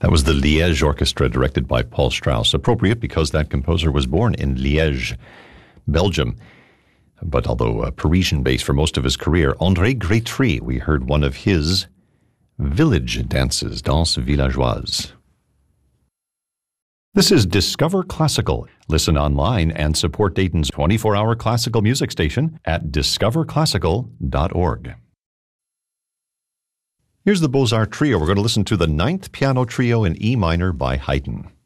That was the Liège Orchestra, directed by Paul Strauss. Appropriate because that composer was born in Liège, Belgium. But although Parisian-based for most of his career, André Grétry, we heard one of his village dances, Danse Villageoise. This is Discover Classical. Listen online and support Dayton's 24-hour classical music station at discoverclassical.org. Here's the Beaux-Arts Trio. We're going to listen to the Ninth Piano Trio in E minor by Haydn.